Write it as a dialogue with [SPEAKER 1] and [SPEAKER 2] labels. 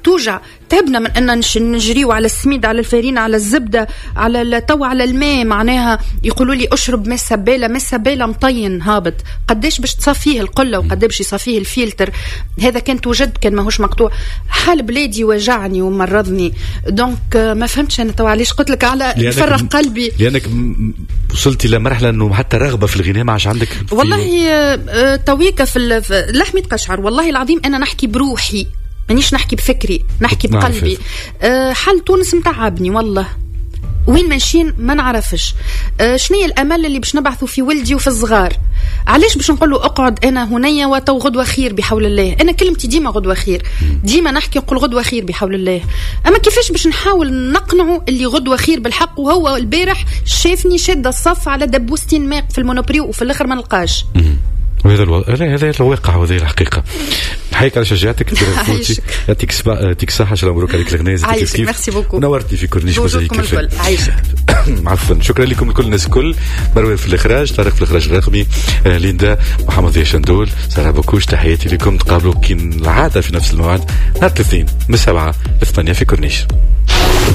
[SPEAKER 1] توجع. تعبنا من أن نجريوا على السميد، على الفارينة، على الزبدة، على تو على الماء. معناها يقولوا لي أشرب مسابيلة مطين هابط. قديش باش تصفيه القلة وقديش باش يصفيه الفلتر؟ هذا كان توجد، كان ماهوش مقطوع. حال بلادي وجعني ومرضني. دونك ما فهمتش أنا تو علاش قلت لك على يفرح قلبي،
[SPEAKER 2] لأنك وصلت إلى مرحلة أنه حتى رغبة في الغناء ما عادش عندك.
[SPEAKER 1] والله تويكا في لحمة قشعر. والله العظيم أنا نحكي بروحي، مانيش نحكي بفكري، نحكي بقلبي. حال تونس متعبني والله، وين ماشيين ما نعرفش. شنية الأمل اللي باش نبعثوا في ولدي وفي الصغار؟ علاش باش نقول له اقعد أنا هنيا وتو غدوة خير بحول الله؟ أنا كلمتي ديما غدوة خير، ديما نحكي نقول غدوة خير بحول الله. أما كيفاش باش نحاول نقنعه اللي غدوة خير بالحق وهو البارح شافني شادة الصف على دبوستين ماء في المونوبريو وفي الآخر ما نلقاش.
[SPEAKER 2] وهذا هذا الواقع وهذه الحقيقة. نحييك على شجاعتك. يعطيك الصحة. شكرا مبروك عليك الغناز.
[SPEAKER 1] ميرسي بوكو.
[SPEAKER 2] نورتني في كورنيش موزايك.
[SPEAKER 1] عايشك.
[SPEAKER 2] عفوا. شكرا لكم الكل، الناس الكل. مروان في الإخراج، طارق في الإخراج الرقمي، ليندا، محمد ضياء شندول، سارة بوكوش. تحياتي لكم. تقابلوا كين العادة في نفس الموعد نهار الاثنين من 7 ل 8 في كورنيش.